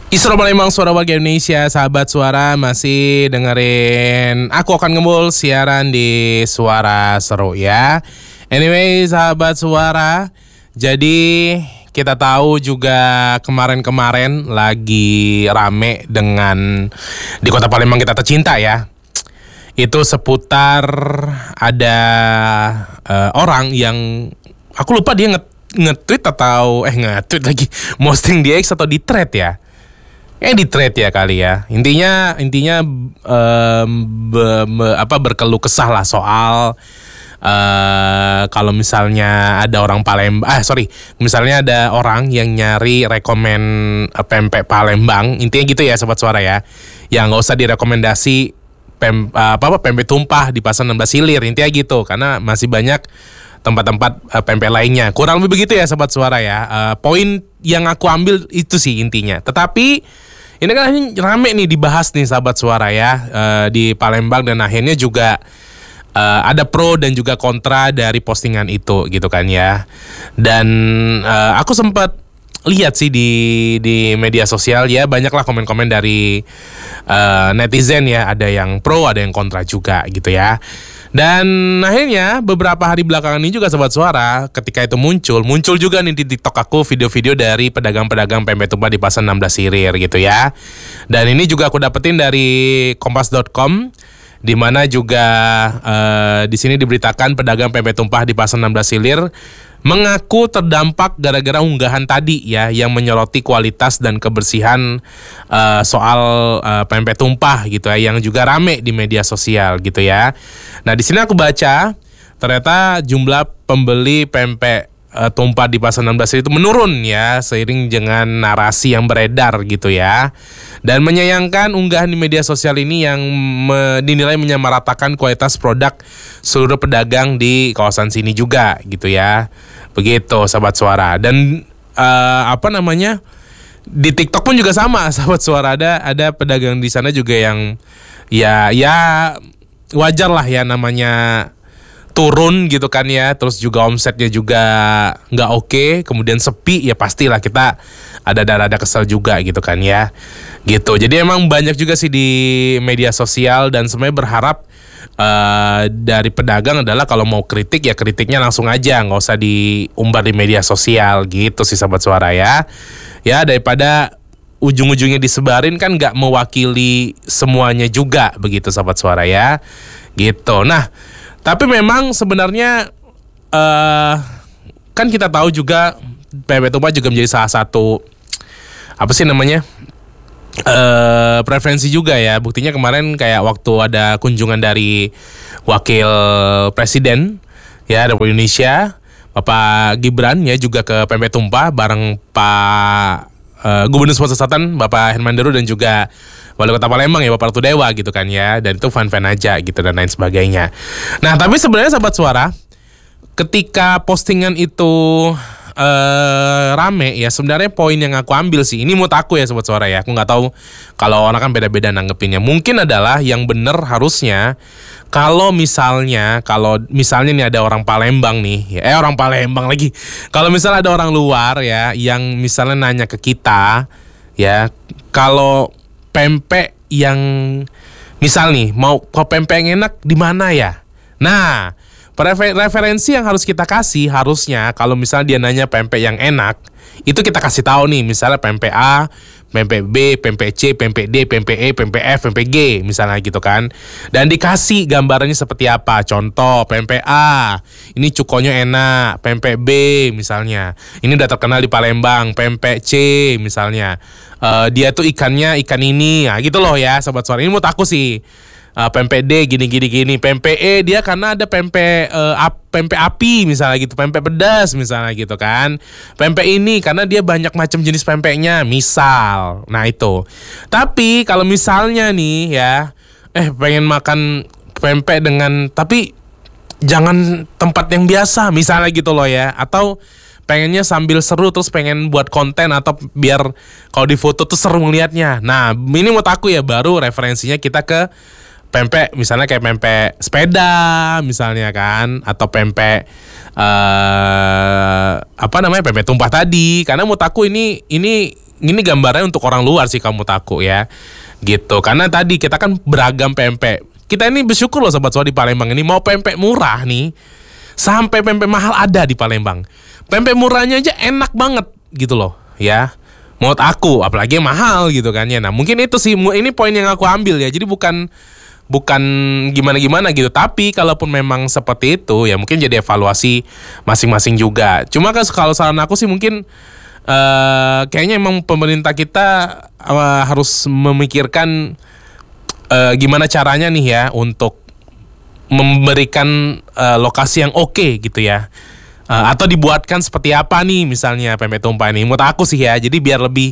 Isra Palembang, suara warga Indonesia, sahabat suara masih dengerin Aku Akan Ngemul siaran di Suara Seru ya. Anyway, sahabat suara, jadi kita tahu juga kemarin-kemarin lagi rame dengan di Kota Palembang kita tercinta ya. Itu seputar ada orang yang aku lupa dia nge-tweet atau nge-tweet lagi, posting di X atau di thread ya. Di thread ya kali ya. Intinya berkeluh kesah lah soal kalau misalnya ada orang misalnya ada orang yang nyari rekomen pempek Palembang, intinya gitu ya sobat suara ya. Ya nggak usah direkomendasi pempek tumpah di Pasar 16 Silir, intinya gitu, karena masih banyak tempat-tempat pempek lainnya. Kurang lebih begitu ya sobat suara ya. Poin yang aku ambil itu sih intinya. Tetapi ini kan rame nih dibahas nih sahabat suara ya di Palembang, dan akhirnya juga ada pro dan juga kontra dari postingan itu gitu kan ya. Dan aku sempat lihat sih di media sosial ya, banyaklah komen-komen dari netizen ya, ada yang pro ada yang kontra juga gitu ya. Dan akhirnya beberapa hari belakangan ini juga sobat suara, ketika itu muncul juga nih di TikTok aku video-video dari pedagang-pedagang pempek tumpah di Pasar 16 Silir gitu ya. Dan ini juga aku dapetin dari kompas.com, di mana juga di sini diberitakan pedagang pempek tumpah di Pasar 16 Silir mengaku terdampak gara-gara unggahan tadi ya, yang menyoroti kualitas dan kebersihan soal pempek tumpah gitu ya, yang juga rame di media sosial gitu ya. Nah di sini aku baca ternyata jumlah pembeli pempek tumpah di Pasar 16 itu menurun ya, seiring dengan narasi yang beredar gitu ya. Dan menyayangkan unggahan di media sosial ini yang dinilai menyamaratakan kualitas produk seluruh pedagang di kawasan sini juga gitu ya. Begitu sahabat suara. Dan di TikTok pun juga sama sahabat suara, ada pedagang di sana juga yang ya wajar lah ya, namanya turun gitu kan ya, terus juga omsetnya juga nggak oke, kemudian sepi ya, pastilah kita ada kesel juga gitu kan ya, gitu. Jadi emang banyak juga sih di media sosial, dan sebenarnya berharap dari pedagang adalah kalau mau kritik ya kritiknya langsung aja, nggak usah diumbar di media sosial gitu sih sahabat suara ya. Ya daripada ujung-ujungnya disebarin kan nggak mewakili semuanya juga begitu sahabat suara ya, gitu. Nah tapi memang sebenarnya kan kita tahu juga pempek tumpah juga menjadi salah satu preferensi juga ya. Buktinya kemarin kayak waktu ada kunjungan dari wakil presiden ya Republik Indonesia Bapak Gibran ya, juga ke pempek tumpah bareng Pak Gubernur Sumatera Selatan Bapak Herman Deru, dan juga Wali Kota Palembang ya Bapak Ratu Dewa gitu kan ya. Dan itu fan-fan aja gitu dan lain sebagainya. Nah tapi sebenarnya sahabat suara, ketika postingan itu rame ya, sebenarnya poin yang aku ambil sih, ini menurut aku ya sobat suara ya, aku nggak tahu kalau orang kan beda-beda nanggepinnya. Mungkin adalah yang bener harusnya kalau misalnya nih ada orang Palembang nih ya, orang Palembang lagi, kalau misalnya ada orang luar ya yang misalnya nanya ke kita ya, kalau pempek yang misal nih mau pempek yang enak di mana ya, nah referensi yang harus kita kasih harusnya kalau misalnya dia nanya pempek yang enak, itu kita kasih tahu nih, misalnya pempek A, pempek B, pempek C, pempek D, pempek E, pempek F, pempek G misalnya gitu kan. Dan dikasih gambarannya seperti apa. Contoh pempek A, ini cukonya enak. Pempek B misalnya, ini udah terkenal di Palembang. Pempek C misalnya, dia tuh ikannya ikan ini, nah gitu loh ya sobat suara. Ini menurut aku sih. Pempek D gini. Pempek E dia karena ada pempek api misalnya gitu, pempek pedas misalnya gitu kan. Pempek ini karena dia banyak macam jenis pempeknya misal. Nah itu. Tapi kalau misalnya nih ya, pengen makan pempek tapi jangan tempat yang biasa misalnya gitu loh ya, atau pengennya sambil seru terus pengen buat konten atau biar kalau di foto tuh seru ngeliatnya. Nah ini menurut aku ya baru referensinya kita ke pempek misalnya kayak pempek sepeda misalnya kan, atau pempek pempek tumpah tadi. Karena menurut aku ini gambarnya untuk orang luar sih kamu taku ya. Gitu. Karena tadi kita kan beragam pempek. Kita ini bersyukur loh Sobat Suara di Palembang ini, mau pempek murah nih sampai pempek mahal ada di Palembang. Pempek murahnya aja enak banget gitu loh ya. Menurut aku, apalagi yang mahal gitu kan ya. Nah mungkin itu sih, ini poin yang aku ambil ya. Jadi bukan gimana-gimana gitu. Tapi kalaupun memang seperti itu ya mungkin jadi evaluasi masing-masing juga. Cuma kan kalau saran aku sih mungkin kayaknya emang pemerintah kita harus memikirkan gimana caranya nih ya untuk memberikan lokasi yang oke gitu ya. Atau dibuatkan seperti apa nih misalnya pempek tumpah ini. Menurut aku sih ya, jadi biar lebih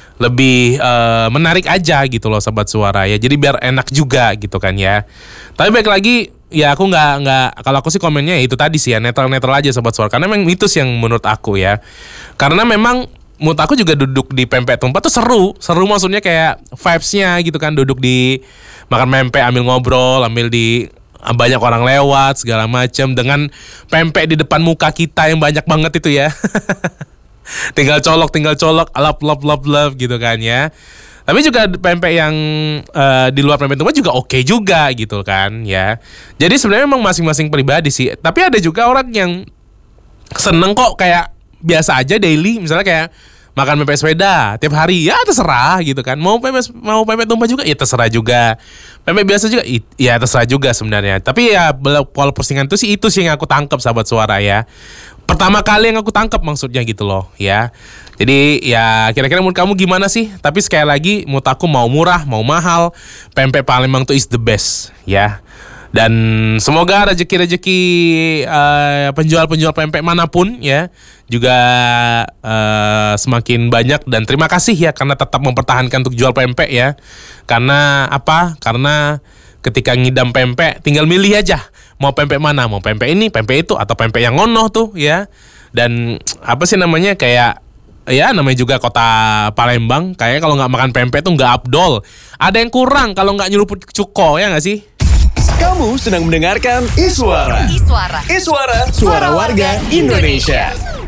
menarik aja gitu loh Sobat Suara ya. Jadi biar enak juga gitu kan ya. Tapi baik lagi ya, aku nggak kalau aku sih komennya ya itu tadi sih ya, netral aja Sobat Suara. Karena memang itu sih yang menurut aku ya. Karena memang menurut aku juga duduk di pempek tumpah tuh seru maksudnya kayak vibes-nya gitu kan, duduk di makan pempek ambil ngobrol, ambil di banyak orang lewat segala macam dengan pempek di depan muka kita yang banyak banget itu ya. tinggal colok love gitu kan ya. Tapi juga pempek yang di luar pempek tumpah juga oke juga gitu kan ya. Jadi sebenarnya memang masing-masing pribadi sih. Tapi ada juga orang yang seneng kok kayak biasa aja daily, misalnya kayak makan pempek sepeda tiap hari, ya terserah gitu kan. Mau pempek tumpah juga ya terserah juga. Pempek biasa juga ya terserah juga sebenarnya. Tapi ya pola postingan itu sih yang aku tangkap Sahabat Suara ya. Pertama kali yang aku tangkap maksudnya gitu loh ya. Jadi ya kira-kira menurut kamu gimana sih? Tapi sekali lagi menurut aku mau murah mau mahal, pempek Palembang tuh is the best ya. Dan semoga rezeki penjual pempek manapun ya juga semakin banyak. Dan terima kasih ya karena tetap mempertahankan untuk jual pempek ya. Karena apa? Karena ketika ngidam pempek tinggal milih aja mau pempek mana, mau pempek ini, pempek itu, atau pempek yang ngonoh tuh ya. Dan apa sih namanya, kayak ya namanya juga kota Palembang, kayaknya kalau nggak makan pempek tuh nggak abdol. Ada yang kurang kalau nggak nyeruput cuko, ya nggak sih? Kamu sedang mendengarkan Iswara. Suara warga Indonesia.